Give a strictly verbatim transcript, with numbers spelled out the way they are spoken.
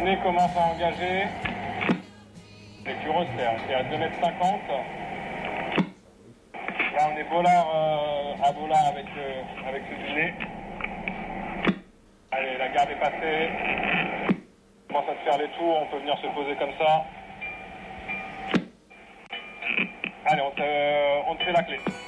dîner commence à engager. Les Curos, c'est à deux mètres cinquante. Là, on est Bollard euh, à Bollard avec, euh, avec ce dîner. Allez, la garde est passée. On commence à se faire les tours, on peut venir se poser comme ça. Allez, on te, on te fait la clé.